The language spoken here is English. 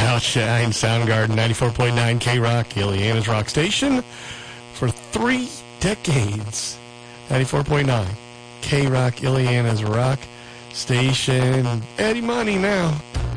Outshine Soundgarden, 94.9 K-Rock, Ileana's rock station for 3 decades. 94.9 K-Rock, Ileana's rock station. Eddie Money now.